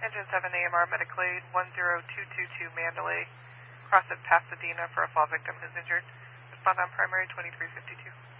Engine 7 AMR Medical Aid 10222 Mandalay, cross at Pasadena for a fall victim who's injured. Respond on primary 2352.